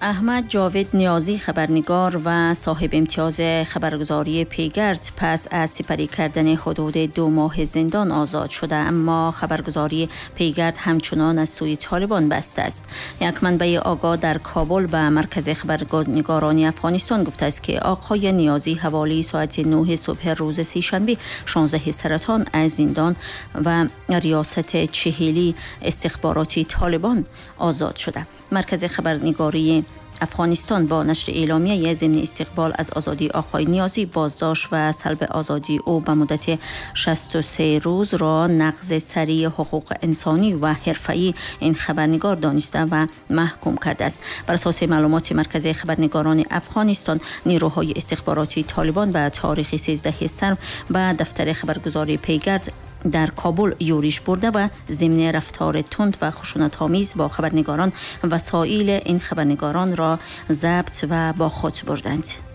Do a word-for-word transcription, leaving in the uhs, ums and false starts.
احمد جاوید نیازی خبرنگار و صاحب امتیاز خبرگزاری پیگرد پس از سپری کردن حدود دو ماه زندان آزاد شده، اما خبرگزاری پیگرد همچنان از سوی طالبان بسته است. یک منبع آگاه در کابل به مرکز خبرنگاران افغانستان گفته است که آقای نیازی حوالی ساعت نه صبح روز سه‌شنبه شانزده سرطان از زندان و ریاست چهلی استخباراتی طالبان آزاد شده. مرکز خبرنگاری افغانستان با نشر اعلامیه ضمن استقبال از آزادی آقای نیازی بازداشت و سلب آزادی او به مدت شصت و سه روز را نقض سریع حقوق انسانی و حرفه‌ای این خبرنگار دانسته و محکوم کرده است. بر اساس معلومات مرکز خبرنگاران افغانستان، نیروهای استخباراتی طالبان به تاریخ سیزده سرم به دفتر خبرگزاری پیگرد در کابل یورش برده و ضمن رفتار تند و خشونت‌آمیز با خبرنگاران وسایل این خبرنگاران را ضبط و با خود بردند.